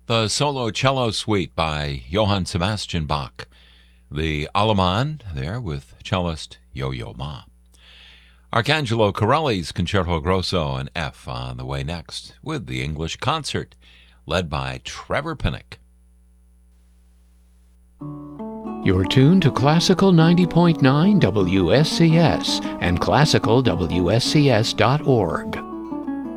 The Solo Cello Suite by Johann Sebastian Bach. The Allemande there with cellist Yo-Yo Ma. Arcangelo Corelli's Concerto Grosso in F on the way next with the English Concert, led by Trevor Pinnock. You're tuned to Classical 90.9 WSCS and classicalwscs.org.